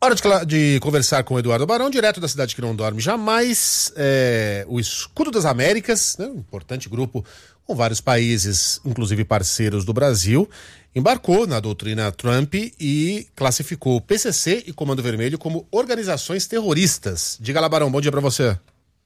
Hora de conversar com o Eduardo Barão, direto da cidade que não dorme jamais, o Escudo das Américas, né, um importante grupo com vários países, inclusive parceiros do Brasil, embarcou na doutrina Trump e classificou o PCC e Comando Vermelho como organizações terroristas. Diga lá, Barão, bom dia para você.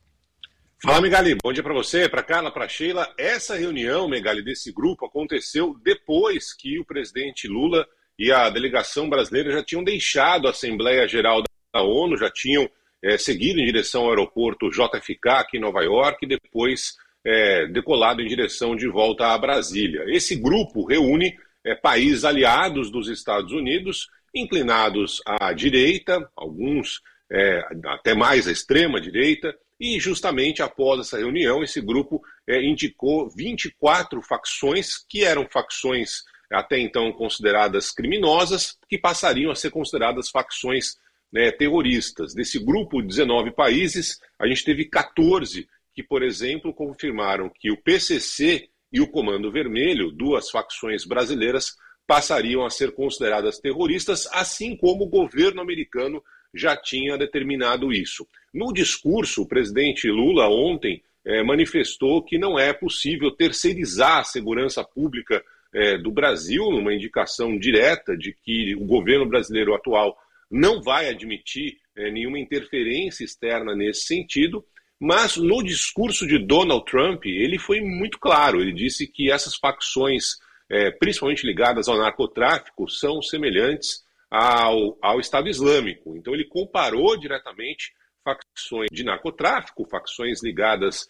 Fala, Megali, bom dia para você, para Carla, para Sheila. Essa reunião, Megali, desse grupo aconteceu depois que o presidente Lula e a delegação brasileira já tinham deixado a Assembleia Geral da ONU, já tinham seguido em direção ao aeroporto JFK aqui em Nova York e depois decolado em direção de volta a Brasília. Esse grupo reúne países aliados dos Estados Unidos, inclinados à direita, alguns até mais à extrema direita, e justamente após essa reunião, esse grupo indicou 24 facções, que eram facções até então consideradas criminosas, que passariam a ser consideradas facções terroristas. Desse grupo de 19 países, a gente teve 14 que, por exemplo, confirmaram que o PCC e o Comando Vermelho, duas facções brasileiras, passariam a ser consideradas terroristas, assim como o governo americano já tinha determinado isso. No discurso, o presidente Lula ontem manifestou que não é possível terceirizar a segurança pública do Brasil, numa indicação direta de que o governo brasileiro atual não vai admitir nenhuma interferência externa nesse sentido, mas no discurso de Donald Trump, ele foi muito claro, ele disse que essas facções, principalmente ligadas ao narcotráfico, são semelhantes ao Estado Islâmico. Então ele comparou diretamente facções de narcotráfico, facções ligadas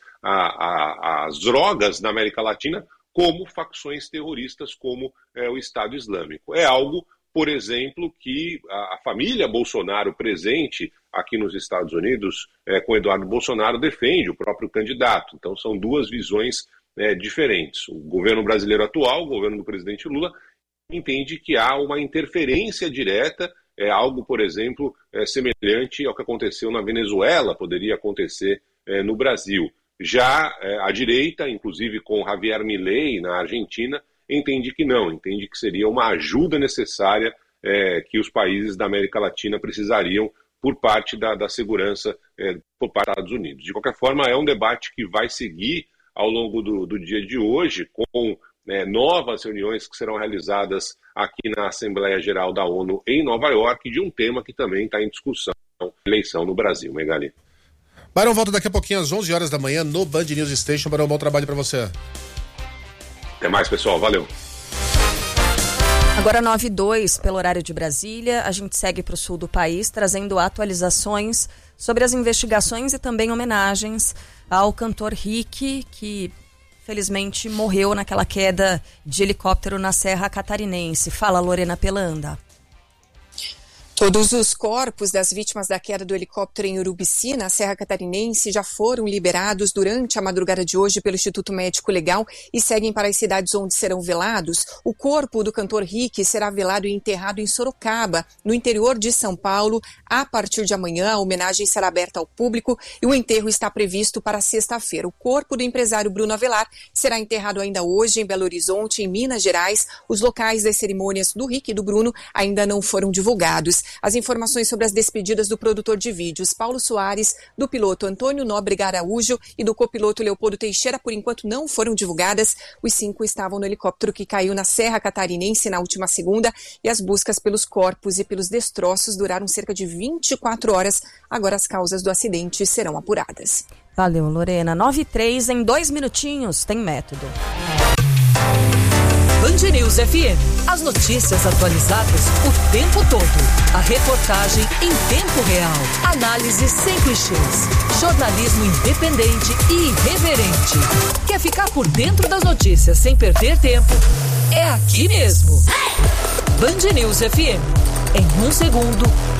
às drogas na América Latina, como facções terroristas como o Estado Islâmico. É algo, por exemplo, que a família Bolsonaro presente aqui nos Estados Unidos, com Eduardo Bolsonaro, defende, o próprio candidato. Então são duas visões diferentes. O governo brasileiro atual, o governo do presidente Lula, entende que há uma interferência direta, algo, por exemplo, semelhante ao que aconteceu na Venezuela, poderia acontecer no Brasil. Já a direita, inclusive com Javier Milei na Argentina, entende que não, entende que seria uma ajuda necessária que os países da América Latina precisariam por parte da segurança por parte dos Estados Unidos. De qualquer forma, é um debate que vai seguir ao longo do dia de hoje, com novas reuniões que serão realizadas aqui na Assembleia Geral da ONU em Nova York, de um tema que também está em discussão, eleição no Brasil. Megali. Barão, volta daqui a pouquinho às 11 horas da manhã no Band News Station. Barão, bom trabalho para você. Até mais, pessoal. Valeu. Agora 9h02, pelo horário de Brasília, a gente segue para o sul do país, trazendo atualizações sobre as investigações e também homenagens ao cantor Rick, que felizmente morreu naquela queda de helicóptero na Serra Catarinense. Fala, Lorena Pelanda. Todos os corpos das vítimas da queda do helicóptero em Urubici, na Serra Catarinense, já foram liberados durante a madrugada de hoje pelo Instituto Médico Legal e seguem para as cidades onde serão velados. O corpo do cantor Rick será velado e enterrado em Sorocaba, no interior de São Paulo. A partir de amanhã, a homenagem será aberta ao público e o enterro está previsto para sexta-feira. O corpo do empresário Bruno Avelar será enterrado ainda hoje em Belo Horizonte, em Minas Gerais. Os locais das cerimônias do Rick e do Bruno ainda não foram divulgados. As informações sobre as despedidas do produtor de vídeos Paulo Soares, do piloto Antônio Nóbrega Araújo e do copiloto Leopoldo Teixeira, por enquanto não foram divulgadas. Os 5 estavam no helicóptero que caiu na Serra Catarinense na última segunda e as buscas pelos corpos e pelos destroços duraram cerca de 24 horas. Agora as causas do acidente serão apuradas. Valeu, Lorena. 9h03, em 2 minutinhos, tem método. Band News FM. As notícias atualizadas o tempo todo. A reportagem em tempo real. Análise sem clichês. Jornalismo independente e irreverente. Quer ficar por dentro das notícias sem perder tempo? É aqui mesmo. Band News FM. Em 1 segundo,